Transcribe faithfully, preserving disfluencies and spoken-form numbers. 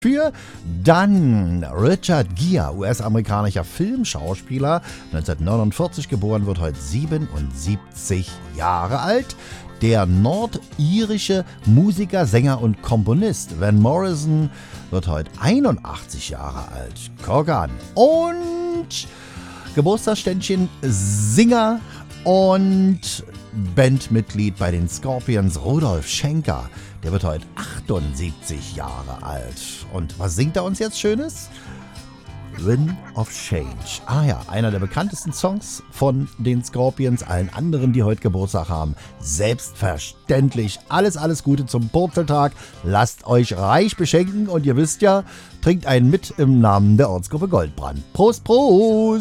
Für dann Richard Gere, U S-amerikanischer Filmschauspieler, neunzehnhundertneunundvierzig geboren, wird heute siebenundsiebzig Jahre alt. Der nordirische Musiker, Sänger und Komponist Van Morrison wird heute einundachtzig Jahre alt. Korgan. Und Geburtstagsständchen, Singer und Bandmitglied bei den Scorpions, Rudolf Schenker. Der wird heute achtundsiebzig Jahre alt. Und was singt er uns jetzt Schönes? Wind of Change. Ah ja, einer der bekanntesten Songs von den Scorpions. Allen anderen, die heute Geburtstag haben, selbstverständlich alles, alles Gute zum Purzeltag. Lasst euch reich beschenken und ihr wisst ja, trinkt einen mit im Namen der Ortsgruppe Goldbrand. Prost, Prost!